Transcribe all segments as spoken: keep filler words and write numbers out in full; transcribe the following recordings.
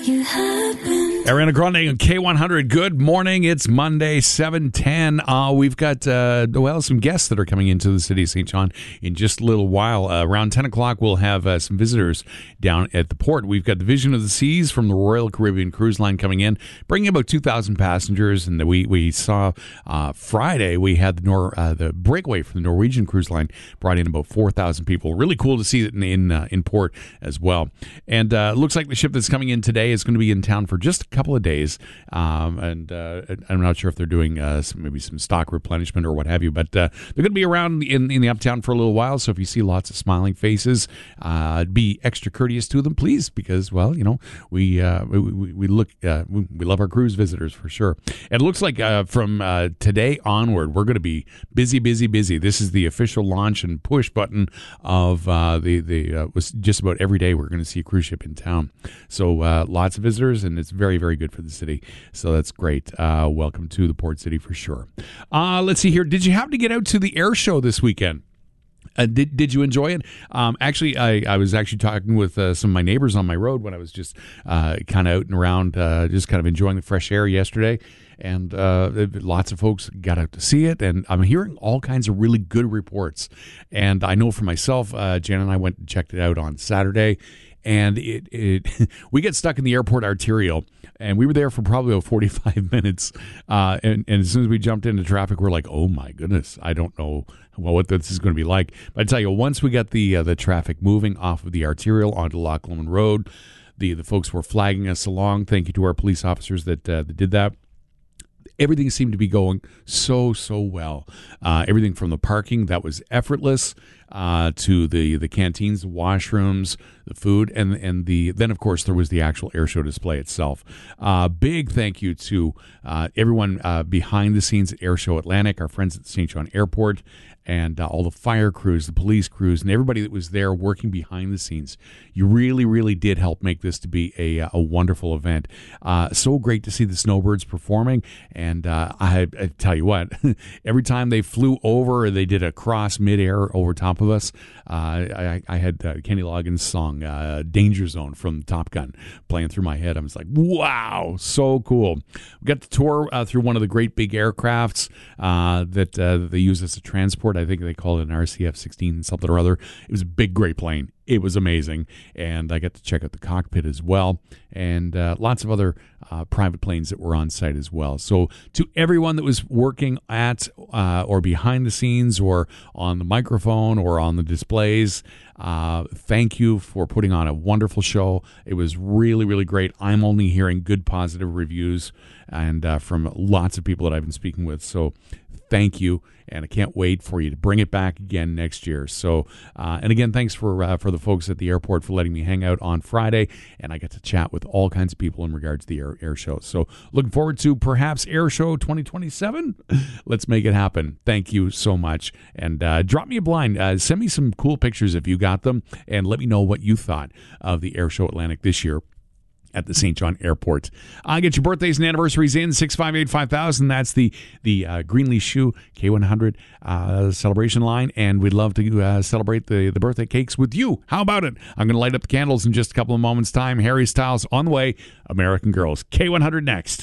you happen. Ariana Grande on K one hundred. Good morning. It's Monday, seven ten. Uh, we've got, uh, well, some guests that are coming into the city of Saint John in just a little while. Uh, around ten o'clock, we'll have uh, some visitors down at the port. We've got the Vision of the Seas from the Royal Caribbean Cruise Line coming in, bringing about two thousand passengers. And we we saw uh, Friday, we had the Nor uh, the breakaway from the Norwegian Cruise Line brought in about four thousand people. Really cool to see it in in, uh, in port as well. And uh, looks like the ship that's coming in today is going to be in town for just a couple of days. Um, and uh, I'm not sure if they're doing uh, some, maybe some stock replenishment or what have you, but uh, they're going to be around in, in the uptown for a little while. So if you see lots of smiling faces, uh, be extra courteous to them, please, because, well, you know, we uh, we, we, we look uh, we, we love our cruise visitors for sure. And it looks like uh, from uh, today onward, we're going to be busy, busy, busy. This is the official launch and push button of uh, the the uh, was just about every day we're going to see a cruise ship in town. So uh, lots of visitors, and it's very, very good for the city. So that's great. Uh, welcome to the Port City for sure. Uh, let's see here. Did you happen to get out to the air show this weekend? Uh, did did you enjoy it? Um, actually, I, I was actually talking with uh, some of my neighbors on my road when I was just uh, kind of out and around, uh, just kind of enjoying the fresh air yesterday. And uh, lots of folks got out to see it, and I'm hearing all kinds of really good reports. And I know for myself, uh, Jan and I went and checked it out on Saturday, and it, it we get stuck in the airport arterial, and we were there for probably about forty-five minutes. Uh, and, and as soon as we jumped into traffic, we're like, oh my goodness, I don't know well what this is going to be like. But I tell you, once we got the uh, the traffic moving off of the arterial onto Loch Lomond Road, the the folks were flagging us along. Thank you to our police officers that uh, that did that. Everything seemed to be going so, so well. Uh, everything from the parking, that was effortless, uh, to the, the canteens, the washrooms, the food, and and the then, of course, there was the actual air show display itself. Uh, big thank you to uh, everyone uh, behind the scenes at Air Show Atlantic, our friends at Saint John Airport, and uh, all the fire crews, the police crews, and everybody that was there working behind the scenes. You really, really did help make this to be a, a wonderful event. Uh, so great to see the Snowbirds performing, and uh, I, I tell you what, every time they flew over or they did a cross midair over top of us, uh, I, I had uh, Kenny Loggins' song, uh, Danger Zone from Top Gun, playing through my head. I was like, wow, so cool. We got to tour uh, through one of the great big aircrafts uh, that uh, they use as a transport. I think they call it an R C F sixteen something or other. It was a big, great plane. It was amazing. And I got to check out the cockpit as well. And uh, lots of other uh, private planes that were on site as well. So to everyone that was working at uh, or behind the scenes or on the microphone or on the displays, uh, thank you for putting on a wonderful show. It was really, really great. I'm only hearing good, positive reviews and uh, from lots of people that I've been speaking with. So thank you, and I can't wait for you to bring it back again next year. So, uh, and again, thanks for uh, for the folks at the airport for letting me hang out on Friday, and I got to chat with all kinds of people in regards to the air, air show. So, looking forward to perhaps Air Show twenty twenty-seven. Let's make it happen. Thank you so much, and uh, drop me a blind. Uh, send me some cool pictures if you got them, and let me know what you thought of the Air Show Atlantic this year at the Saint John Airport. Uh, get your birthdays and anniversaries in, six five eight, five thousand. That's the the uh, Greenleaf Shoe K one hundred uh, celebration line, and we'd love to uh, celebrate the, the birthday cakes with you. How about it? I'm going to light up the candles in just a couple of moments' time. Harry Styles on the way. American Girls. K one hundred next.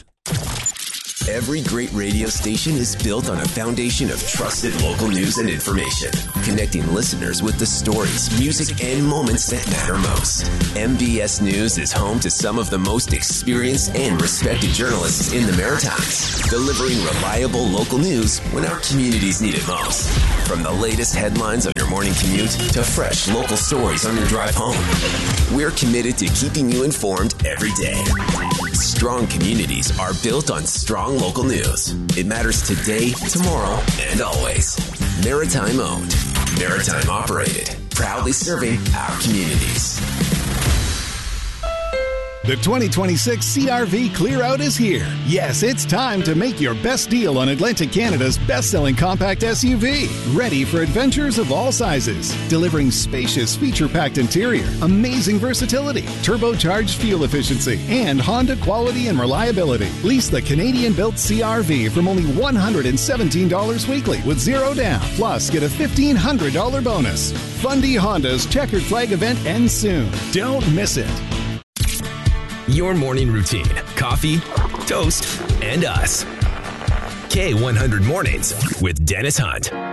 Every great radio station is built on a foundation of trusted local news and information, connecting listeners with the stories, music, and moments that matter most. M B S News is home to some of the most experienced and respected journalists in the Maritimes, delivering reliable local news when our communities need it most. From the latest headlines on your morning commute to fresh local stories on your drive home, we're committed to keeping you informed every day. Strong communities are built on strong local news. It matters today, tomorrow, and always. Maritime owned, Maritime operated, proudly serving our communities. The twenty twenty-six C R V Clear Out is here. Yes, it's time to make your best deal on Atlantic Canada's best-selling compact S U V. Ready for adventures of all sizes. Delivering spacious, feature-packed interior, amazing versatility, turbocharged fuel efficiency, and Honda quality and reliability. Lease the Canadian-built C R V from only one hundred seventeen dollars weekly with zero down. Plus, get a fifteen hundred dollars bonus. Fundy Honda's Checkered Flag event ends soon. Don't miss it. your morning routine. Coffee, toast, and us. K one hundred Mornings with Dennis Hunt.